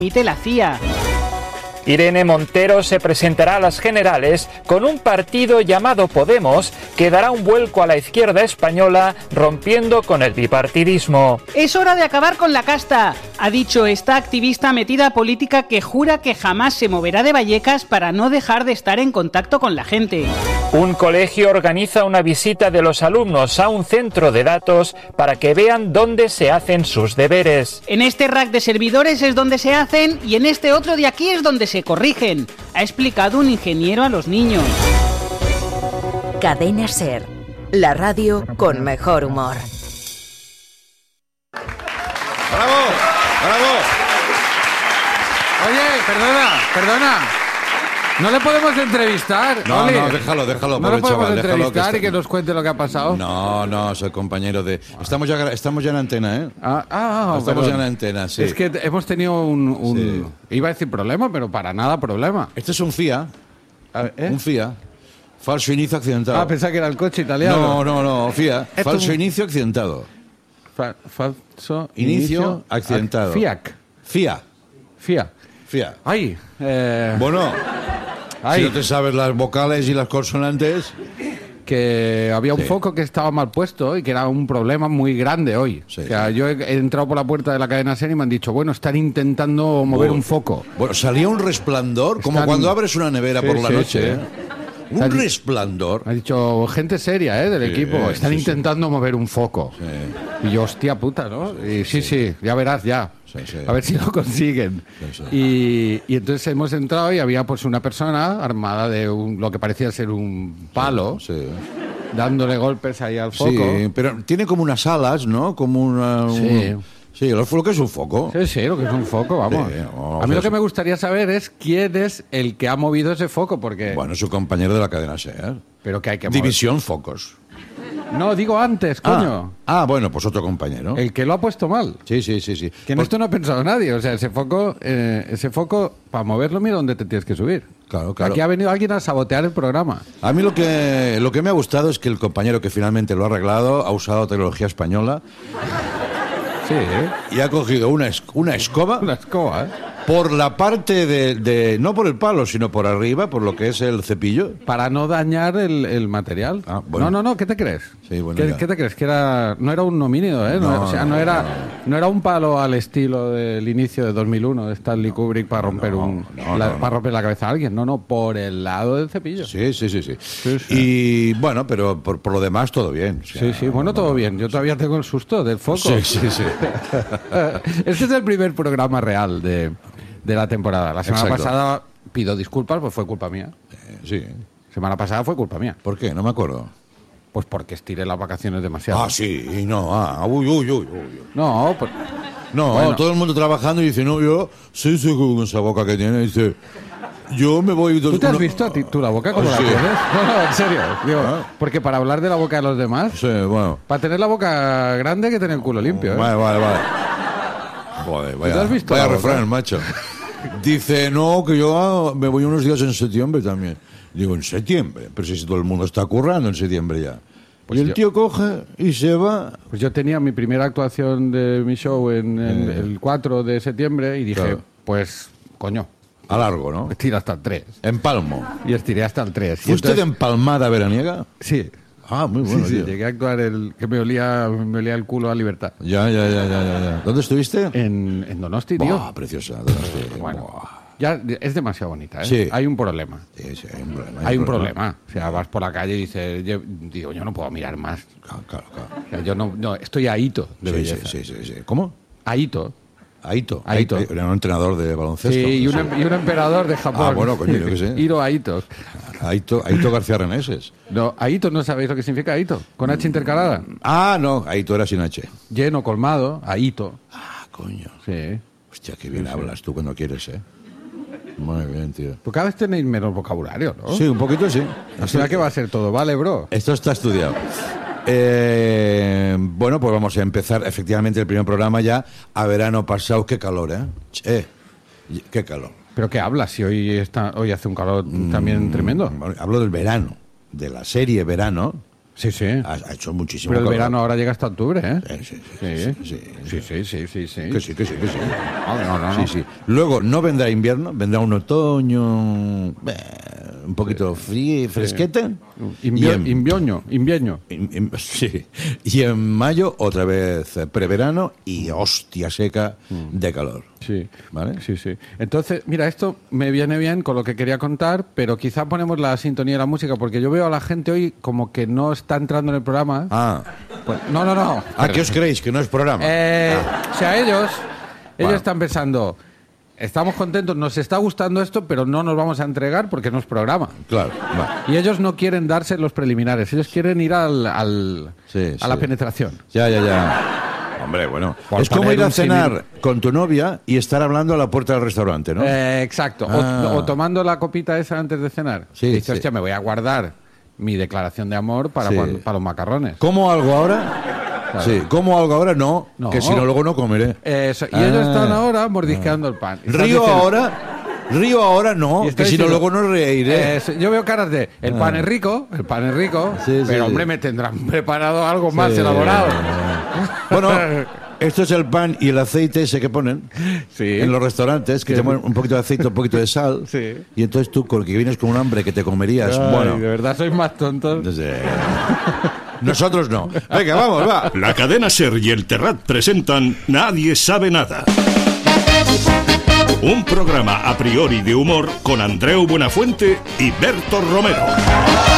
emite la CIA. Irene Montero se presentará a las generales con un partido llamado Podemos que dará un vuelco a la izquierda española, rompiendo con el bipartidismo. Es hora de acabar con la casta, ha dicho esta activista metida a política que jura que jamás se moverá de Vallecas para no dejar de estar en contacto con la gente. Un colegio organiza una visita de los alumnos a un centro de datos para que vean dónde se hacen sus deberes. En este rack de servidores es donde se hacen y en este otro de aquí es donde se corrigen, ha explicado un ingeniero a los niños. Cadena SER, la radio con mejor humor. ¡Bravo! ¡Bravo! Oye, perdona. ¿No le podemos entrevistar? No, Oli. déjalo, ¿No pobre le podemos chaval, entrevistar y que nos cuente lo que ha pasado? No, soy compañero de... Estamos ya en antena, ¿eh? Estamos perdón. ya en antena, sí. Es que hemos tenido un Sí. iba a decir problema, pero para nada problema. Este es un FIA. ¿Eh? Un FIA. Falso inicio accidentado. Pensaba que era el coche italiano. No, FIA. Esto Falso es- inicio accidentado. Falso Inicio accidentado. FIA. FIA. Ay, Bueno, ay, si no te sabes las vocales y las consonantes... que había un Sí. foco que estaba mal puesto y que era un problema muy grande hoy. Sí, o sea, yo he entrado por la puerta de la cadena SER y me han dicho, bueno, están intentando mover un foco. Bueno, salía un resplandor, como Están- cuando abres una nevera Sí, por la sí, noche. sí. ¿eh? Un Están- resplandor. Me ha dicho gente seria, del Sí, equipo. Están sí, intentando mover un foco. Sí. Y yo, hostia puta, ¿no? Y sí, ya verás, ya. Sí. A ver si lo consiguen. Sí. Y entonces hemos entrado y había pues una persona armada de lo que parecía ser un palo, Sí. dándole golpes ahí al foco. Sí, pero tiene como unas alas, ¿no? Como una... Sí. Sí, lo que es un foco. Sí, lo que es un foco, vamos. Sí, vamos a mí a lo que ver. me gustaría saber es quién es el que ha movido ese foco, porque... Bueno, su compañero de la cadena SER. Pero que hay que mover. División Focos. No, digo antes, coño. Bueno, pues otro compañero. El que lo ha puesto mal. Sí. Que en esto no ha pensado nadie. O sea, ese foco, para moverlo, mira dónde te tienes que subir. Claro. Aquí ha venido alguien a sabotear el programa. A mí lo que me ha gustado es que el compañero que finalmente lo ha arreglado ha usado tecnología española Sí, y ha cogido una escoba una escoba, por la parte no por el palo, sino por arriba, por lo que es el cepillo. Para no dañar el material. Ah, bueno. No, ¿qué te crees? Sí, bueno, ¿Qué, ya. qué te crees? Que no era un homínido, ¿eh? No, O sea, no era un palo al estilo del inicio de 2001 de Stanley Kubrick para romper para romper la cabeza a alguien. No, por el lado del cepillo. Sí. sí. Y bueno, pero por lo demás todo bien. O sea, Sí, bueno, todo bien. Yo todavía tengo el susto del foco. Sí. Este es el primer programa real de la temporada. La semana Exacto. pasada pido disculpas, pues fue culpa mía. Sí. Semana pasada fue culpa mía. ¿Por qué? No me acuerdo. Pues porque estiré las vacaciones demasiado. Sí, y no. Uy. No, pues... No, Bueno. todo el mundo trabajando y dice, no, yo sí, con esa boca que tiene, dice, yo me voy... ¿Tú te has visto a ti, tú la boca como Ah, la sí. tienes? No, en serio. Digo, Ah. porque para hablar de la boca de los demás, Sí, bueno. para tener la boca grande hay que tener el culo limpio, ¿eh? Vale. Joder, te has visto vaya la boca? refrán, macho. Dice, no, que yo me voy unos días en septiembre también. Digo, ¿en septiembre? Pero si todo el mundo está currando en septiembre ya. Pues y el yo- tío coge y se va. Pues yo tenía mi primera actuación de mi show en el 4 de septiembre y dije, Claro. pues, coño, A largo, ¿no? estira hasta el 3. En Palmo. Y estiré hasta el 3. ¿Fue usted empalmada veraniega? Sí. Ah, muy bueno, Sí, tío. llegué a actuar que me olía el culo a libertad. Ya. ¿Dónde estuviste? En Donosti, tío. Buah, preciosa. Donosti. Bueno, Buah. ya es demasiado bonita, ¿eh? Sí. Hay un problema. Sí, hay un problema. Hay un problema. O sea, vas por la calle y dices, digo, yo no puedo mirar más. Claro. O sea, yo no estoy ahito de belleza. Sí. ¿Cómo? Ahito. Aito. Aito. Era un entrenador de baloncesto. Sí, y un emperador de Japón. Ah, bueno, coño, yo qué sé. Hiro Aito. Aito García Reneses. No, Aito, ¿no sabéis lo que significa Aito? Con H intercalada. Ah, no, Aito era sin H. Lleno, colmado, Aito. Ah, coño. Sí. Hostia, qué bien hablas tú cuando quieres, ¿eh? Muy bien, tío. Pues cada vez tenéis menos vocabulario, ¿no? Sí, un poquito sí. Al final, ¿qué va a ser todo? Vale, bro. Esto está estudiado. Bueno, pues vamos a empezar efectivamente el primer programa ya a verano pasado. Qué calor, ¿eh? Qué calor. ¿Pero qué hablas? Si hoy hace un calor también tremendo. Bueno, hablo del verano, de la serie Verano. Sí, sí. Ha hecho muchísimo Pero el calor. verano ahora llega hasta octubre, ¿eh? Sí. Sí. Que sí. Sí. Luego no vendrá invierno, vendrá un otoño un poquito frío, fresquete. Invierno. Sí. Y en mayo otra vez preverano y hostia seca de calor. Sí, ¿Vale? Sí. Entonces, mira, esto me viene bien con lo que quería contar, pero quizá ponemos la sintonía de la música, porque yo veo a la gente hoy como que no está entrando en el programa. Pues, no. ¿Qué os creéis? ¿Que no es programa? O sea, ellos Bueno. están pensando, estamos contentos, nos está gustando esto, pero no nos vamos a entregar porque no es programa. Claro, va. Y ellos no quieren darse los preliminares, ellos quieren ir a Sí. la penetración. Ya. Hombre, bueno. Por Es como poner ir a un cenar con tu novia y estar hablando a la puerta del restaurante, ¿no? Exacto. O tomando la copita esa antes de cenar. Sí, Dices, sí. hostia, me voy a guardar mi declaración de amor para, Sí. para los macarrones. ¿Cómo algo ahora? Claro. Sí. ¿Cómo algo ahora? No. No. Que si no, luego no comeré. Eso. Y ellos están ahora mordisqueando el pan. Están Río diciendo- ahora no. Y Que está si no, diciendo, luego no reiré. yo veo caras de, el pan es rico, Sí, pero sí. hombre, me tendrán preparado algo más Sí. elaborado. Bueno, esto es el pan y el aceite ese que ponen Sí. en los restaurantes, que Sí. te ponen un poquito de aceite, un poquito de sal. Sí. Y entonces tú, con que vienes con un hambre que te comerías, Ay, bueno. de verdad sois más tontos. Nosotros no. Venga, vamos, va. La cadena SER y el Terrat presentan Nadie sabe nada. Un programa a priori de humor con Andreu Buenafuente y Berto Romero.